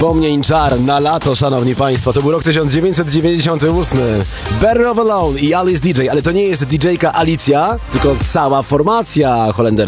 Wspomnień czar na lato, szanowni państwo. To był rok 1998. Better of Alone i Alice DJ, ale to nie jest DJ-ka Alicja, tylko cała formacja holenderska.